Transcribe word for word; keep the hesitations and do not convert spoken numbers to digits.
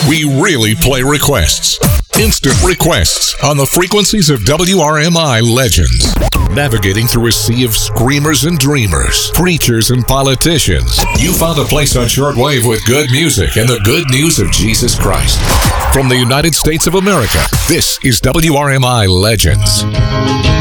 We really play requests. Instant requests on the frequencies of W R M I Legends. Navigating through a sea of screamers and dreamers, preachers and politicians, you found a place on shortwave with good music and the good news of Jesus Christ. From the United States of America, this is W R M I Legends.